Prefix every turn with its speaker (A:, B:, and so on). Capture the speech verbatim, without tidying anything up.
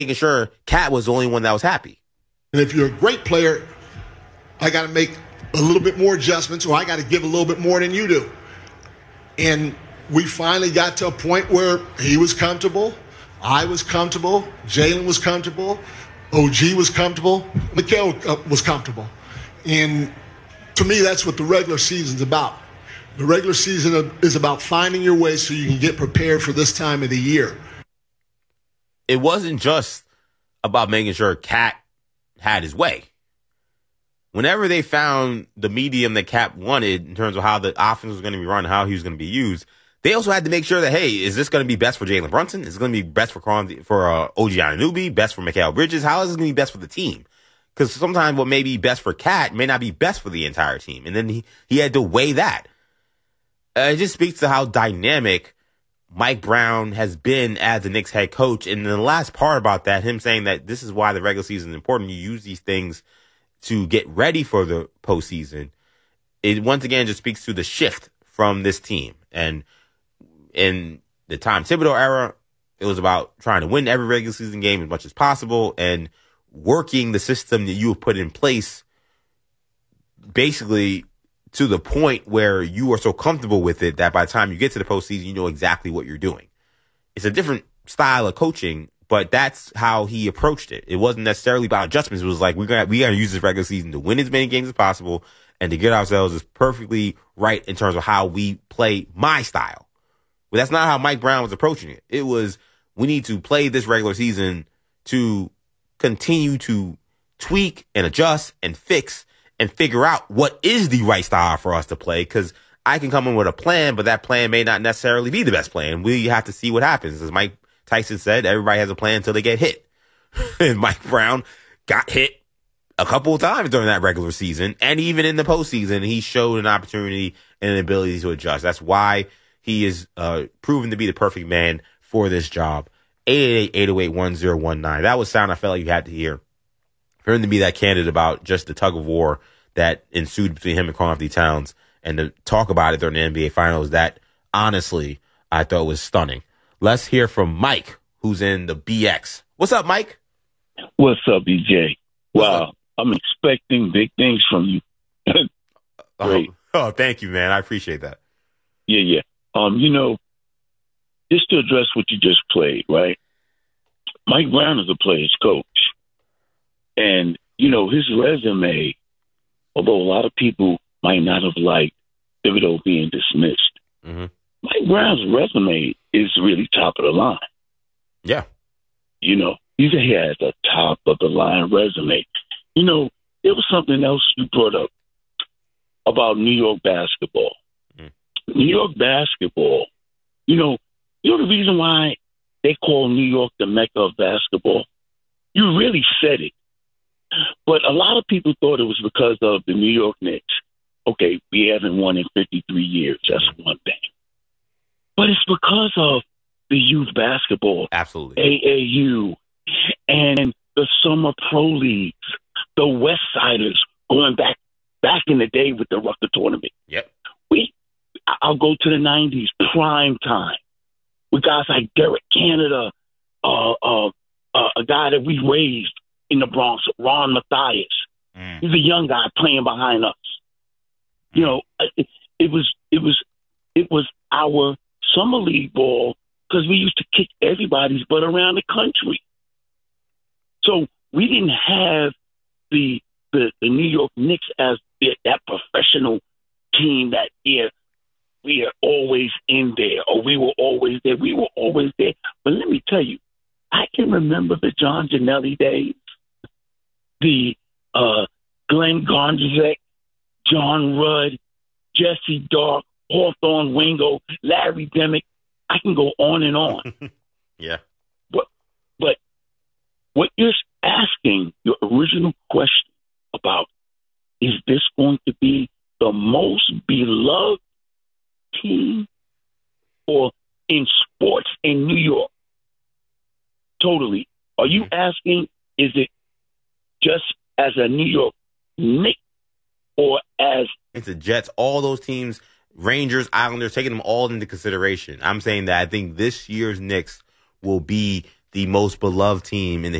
A: making sure Cat was the only one that was happy.
B: And if you're a great player, I got to make a little bit more adjustments, or I got to give a little bit more than you do. And we finally got to a point where he was comfortable, I was comfortable, Jalen was comfortable, O G was comfortable, Mikal was comfortable. And to me, that's what the regular season's about. The regular season is about finding your way so you can get prepared for this time of the year.
A: It wasn't just about making sure Cat had his way. Whenever they found the medium that Cap wanted in terms of how the offense was going to be run, how he was going to be used, they also had to make sure that, hey, is this going to be best for Jalen Brunson? Is it going to be best for for uh, O G Anunoby? Best for Mikal Bridges? How is this going to be best for the team? Because sometimes what may be best for Cat may not be best for the entire team. And then he, he had to weigh that. Uh, it just speaks to how dynamic Mike Brown has been as the Knicks head coach. And the last part about that, him saying that this is why the regular season is important. You use these things to get ready for the postseason. It once again just speaks to the shift from this team. And in the Tom Thibodeau era, it was about trying to win every regular season game as much as possible and working the system that you have put in place basically to the point where you are so comfortable with it that by the time you get to the postseason, you know exactly what you're doing. It's a different style of coaching, but that's how he approached it. It wasn't necessarily about adjustments. It was like, we're going we got to use this regular season to win as many games as possible and to get ourselves as perfectly right in terms of how we play my style. But that's not how Mike Brown was approaching it. It was, we need to play this regular season to continue to tweak and adjust and fix and figure out what is the right style for us to play. Because I can come in with a plan, but that plan may not necessarily be the best plan. We have to see what happens. As Mike Tyson said, everybody has a plan until they get hit. And Mike Brown got hit a couple of times during that regular season. And even in the postseason, he showed an opportunity and an ability to adjust. That's why he is uh, proven to be the perfect man for this job. eight eight eight, eight oh eight, one oh one nine. That was sound I felt like you had to hear. For him to be that candid about just the tug of war that ensued between him and Karl-Anthony Towns and to talk about it during the N B A Finals, that honestly I thought was stunning. Let's hear from Mike, who's in the B X. What's up, Mike?
C: What's up, E J? Wow, up? I'm expecting big things from you. Great.
A: Oh, oh, thank you, man. I appreciate that.
C: Yeah, yeah. Um, you know, just to address what you just played, right? Mike Brown is a player's coach. And, you know, his resume, although a lot of people might not have liked Thibodeau being dismissed, mm-hmm. Mike Brown's resume is really top of the line.
A: Yeah.
C: You know, he has a top of the line resume. You know, there was something else you brought up about New York basketball. Mm-hmm. New York basketball, you know, you know the reason why they call New York the Mecca of basketball? You really said it. But a lot of people thought it was because of the New York Knicks. Okay, we haven't won in fifty-three years. That's one thing. But it's because of the youth basketball.
A: Absolutely.
C: A A U and the summer pro leagues, the West Siders going back back in the day with the Rucker tournament.
A: Yep.
C: We, I'll go to the nineties, prime time, with guys like Derek Canada, uh, uh, uh, a guy that we raised in the Bronx, Ron Mathias. Mm. He's a young guy playing behind us. Mm. You know, it, it was it was it was our summer league ball because we used to kick everybody's butt around the country. So we didn't have the the, the New York Knicks as the, that professional team that yeah we are always in there or we were always there. We were always there. But let me tell you, I can remember the John Giannelli days. The uh, Glenn Gondrzek, John Rudd, Jesse Dark, Hawthorne Wingo, Larry Demick. I can go on and on.
A: Yeah.
C: But, but what you're asking, your original question about, is this going to be the most beloved team or in sports in New York? Totally. Are you asking, is it just as a New York Knicks or as...
A: It's the Jets, all those teams, Rangers, Islanders, taking them all into consideration. I'm saying that I think this year's Knicks will be the most beloved team in the